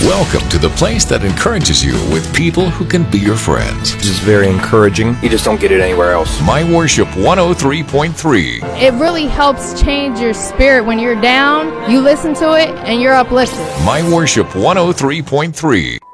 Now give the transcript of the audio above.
Welcome to the place that encourages you with people who can be your friends. This is very encouraging. You just don't get it anywhere else. My Worship 103.3. It really helps change your spirit when you're down. You listen to it and you're uplifted. My Worship 103.3.